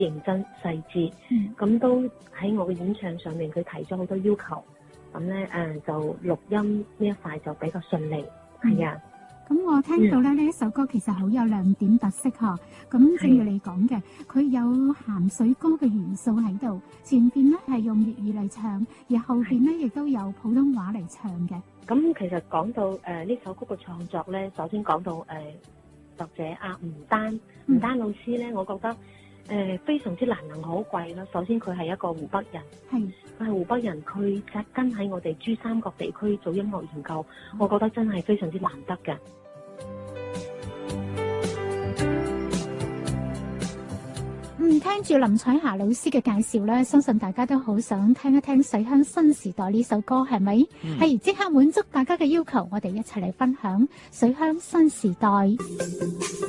認真細緻。咁都喺我嘅演唱上面，佢提咗好多要求。咁咧就錄音呢一塊就比較順利。係啊。 咁我聽到咧呢一首歌其實好有亮點特色嗬。咁正如你講嘅，佢有鹹水歌嘅元素喺度，前邊咧係用粵語嚟唱，而後邊咧亦都有普通話嚟唱嘅。 咁其實講到呢首歌嘅創作咧，首先講到作者阿吳丹老師咧，我覺得非常之難能可貴啦。首先佢係一個湖北人，佢係湖北人，佢紮根喺我哋珠三角地區做音樂研究，我覺得真係非常之難得嘅。 聽住林彩霞老師嘅介紹咧，相信大家都好想聽一聽《水鄉新時代》呢首歌，係咪？係即刻滿足大家嘅要求，我哋一齊嚟分享《水鄉新時代》。